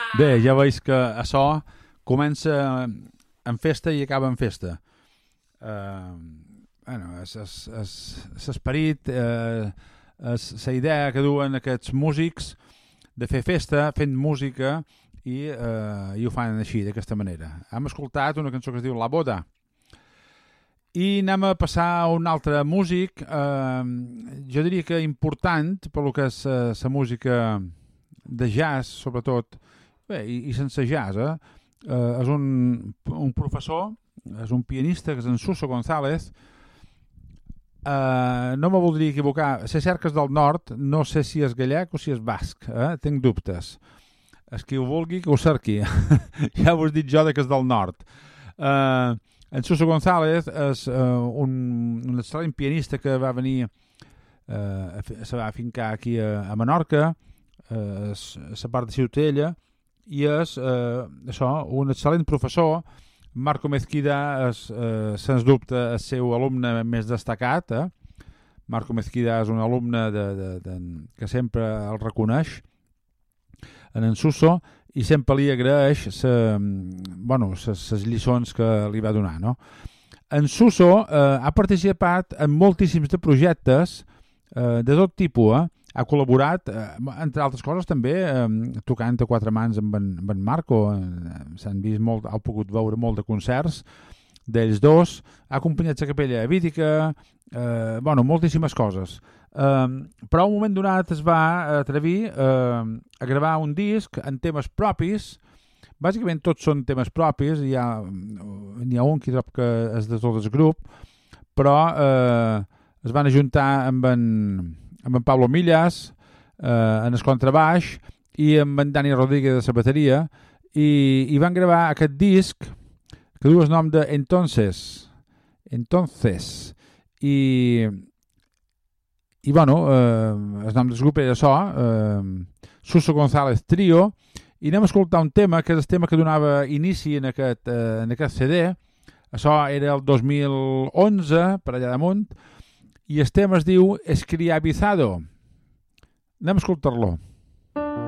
Bé, ja veig que açò comença en festa i acaba en festa. Eh, bueno, és l'esperit, és la idea que duen aquests músics de fer festa fent música i ho fan així, d'aquesta manera. Hem escoltat una cançó que es diu La Boda i anem a passar a un altre músic, jo diria que important per lo que és la música de jazz, sobretot, bé, i sense jazz, és un professor, és un pianista, que és en Suso González. No me voldria equivocar, sé cert que és del nord, no sé si és gallec o si és basc, tinc dubtes. És qui ho vulgui que ho cerqui. Ja us he dit jo que és del nord. En Suso González és un excel·lent pianista que va venir, se va afincar aquí a Menorca, a la part de Ciutadella, i és això, un excel·lent professor. Marco Mezquida és, sens dubte, el seu alumne més destacat. Marco Mezquida és un alumne que sempre el reconeix en Suso i sempre li agraeix les lliçons que li va donar. No? En Suso ha participat en moltíssims de projectes de tot tipus. Ha col·laborat, entre altres coses, també tocant a quatre mans amb en Marco. S'han vist molt, ha pogut veure molt de concerts d'ells dos. Ha acompanyat la capella vídica, moltíssimes coses. Però a un moment donat es va atrevir a gravar un disc en temes propis. Bàsicament tots són temes propis, n'hi ha un que trob que és de tot el grup, però es van ajuntar amb en Pablo Millas en el contrabaix i amb en Dani Rodríguez de la bateria i van gravar aquest disc que du el nom de Entonces i el nom del grup era això, Suso González Trio, i anem a escoltar un tema que és el tema que donava inici en aquest CD. Això era el 2011 per allà damunt i el tema es diu Escriabizado. Anem a escoltar-lo.